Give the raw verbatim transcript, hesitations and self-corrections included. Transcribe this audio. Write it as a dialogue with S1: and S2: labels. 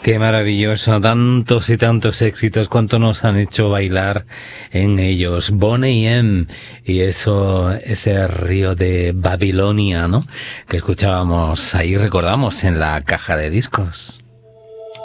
S1: Qué maravilloso, tantos y tantos éxitos, cuánto nos han hecho bailar en ellos. Boney M y eso, ese río de Babilonia, ¿no? Que escuchábamos ahí, recordamos, en la caja de discos.